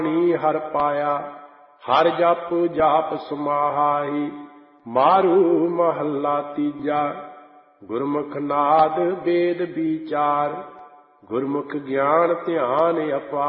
ਹਰ ਪਾਇਆ। ਹਰ ਜਪ ਜਾਪ ਸਮਾਹਾਈ, ਮਾਰੂ ਮਹੱਲਾ ਤੀਜਾ। ਗੁਰਮੁਖ ਨਾਦ ਵੇਦ ਵਿਚਾਰ, ਗੁਰਮੁਖ ਗਿਆਨ ਧਿਆਨ ਅਪਾਰ।